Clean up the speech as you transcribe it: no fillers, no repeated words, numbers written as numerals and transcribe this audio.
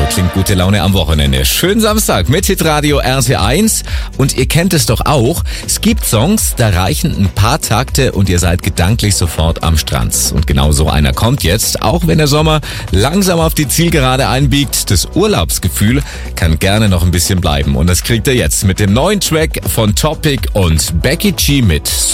klingt gute Laune am Wochenende. Schönen Samstag mit Hitradio RT1. Und ihr kennt es doch auch. Es gibt Songs, da reichen ein paar Takte und ihr seid gedanklich sofort am Strand. Und genau so einer kommt jetzt, auch wenn der Sommer langsam auf die Zielgerade einbiegt. Das Urlaubsgefühl kann gerne noch ein bisschen bleiben. Und das kriegt ihr jetzt mit dem neuen Track von Topic und Becky G mit